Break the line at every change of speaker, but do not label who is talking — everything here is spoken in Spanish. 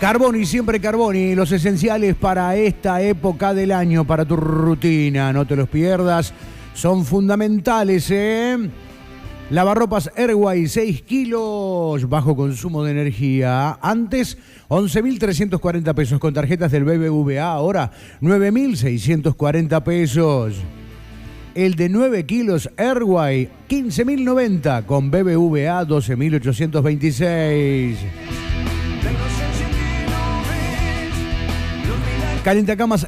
Carboni, siempre Carboni, los esenciales para esta época del año, para tu rutina, no te los pierdas, son fundamentales, ¿eh? Lavarropas Airway, 6 kilos, bajo consumo de energía. Antes, 11.340 pesos con tarjetas del BBVA, ahora 9.640 pesos. El de 9 kilos Airway, 15.090 con BBVA, 12.826. Calientacamas